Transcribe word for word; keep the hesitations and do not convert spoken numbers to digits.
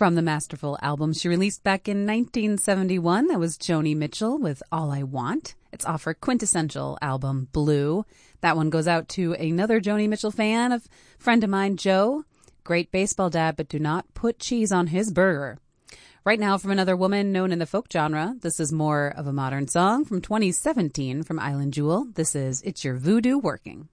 From the masterful album she released back in nineteen seventy-one, that was Joni Mitchell with All I Want. It's off her quintessential album, Blue. That one goes out to another Joni Mitchell fan, a friend of mine, Joe. Great baseball dad, but do not put cheese on his burger. Right now, from another woman known in the folk genre, this is more of a modern song from twenty seventeen from Island Jewel. This is It's Your Voodoo Working.